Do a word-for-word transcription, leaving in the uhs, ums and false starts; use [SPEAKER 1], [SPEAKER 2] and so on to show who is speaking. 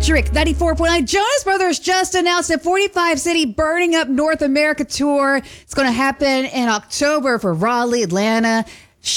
[SPEAKER 1] Electric ninety-four point nine. Jonas Brothers just announced a forty-five city Burning Up North America tour. It's going to happen in October for Raleigh, Atlanta,